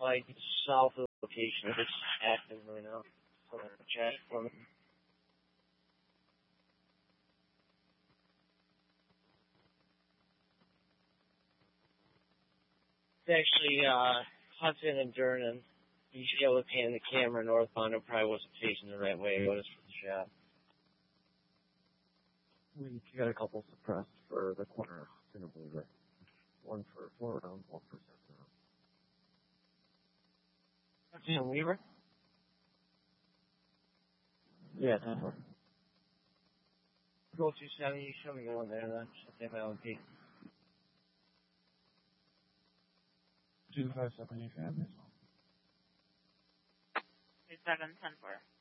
like south of the location if it's active right now. So check for me. It's actually Hudson and Durnan. You should be able to pan the camera northbound. It probably wasn't facing the right way. It was for the shot. We got a couple suppressed for the corner Hudson and Weaver. One for Florida, one for Sacramento. Hudson and Weaver? Yeah, that's one. Go 270, you show me the one there then. Should my own peak. 257, you can have this one. 37, 10-4.